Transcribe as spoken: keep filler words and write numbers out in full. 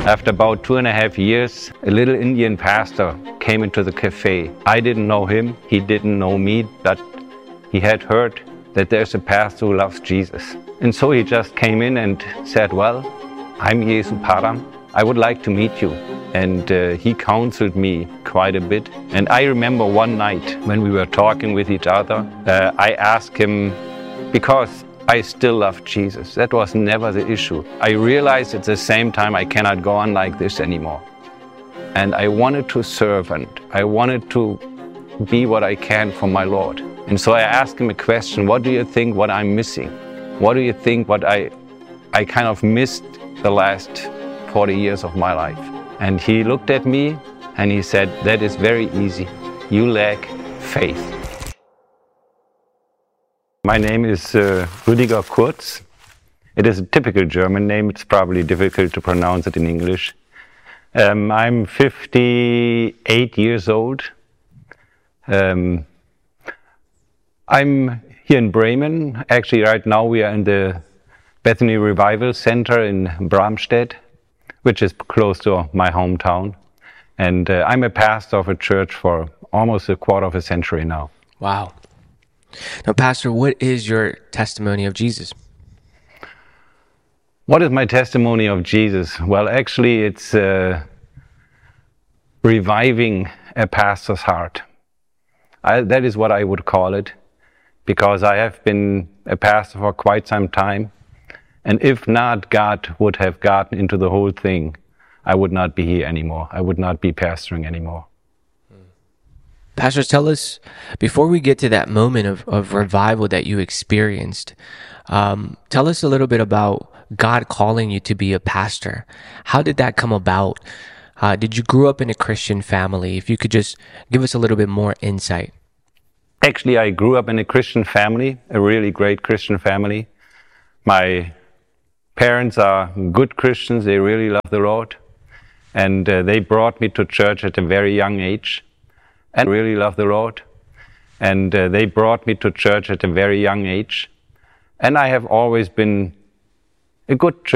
After about two and a half years, a little Indian pastor came into the cafe. I didn't know him, he didn't know me, but he had heard that there's a pastor who loves Jesus. And so he just came in and said, well, I'm Jesu Param. I would like to meet you. And uh, he counseled me quite a bit. And I remember one night when we were talking with each other, uh, I asked him, because I still love Jesus. That was never the issue. I realized at the same time I cannot go on like this anymore. And I wanted to serve and I wanted to be what I can for my Lord. And so I asked him a question, what do you think what I'm missing? What do you think what I, I kind of missed the last forty years of my life? And he looked at me and he said, that is very easy. You lack faith. My name is uh, Rüdiger Kurz. It is a typical German name. It's probably difficult to pronounce it in English. Um, I'm fifty-eight years old. Um, I'm here in Bremen. Actually, right now we are in the Bethany Revival Center in Bramstedt, which is close to my hometown. And uh, I'm a pastor of a church for almost a quarter of a century now. Wow. Now, Pastor, what is your testimony of Jesus? What is my testimony of Jesus? Well, actually, it's uh, reviving a pastor's heart. I, that is what I would call it, because I have been a pastor for quite some time. And if not, God would have gotten into the whole thing. I would not be here anymore. I would not be pastoring anymore. Pastors, tell us, before we get to that moment of, of revival that you experienced, um, tell us a little bit about God calling you to be a pastor. How did that come about? Uh, did you grow up in a Christian family? If you could just give us a little bit more insight. Actually, I grew up in a Christian family, a really great Christian family. My parents are good Christians. They really love the Lord. And uh, they brought me to church at a very young age. And really love the Lord. And uh, they brought me to church at a very young age. And I have always been a good church.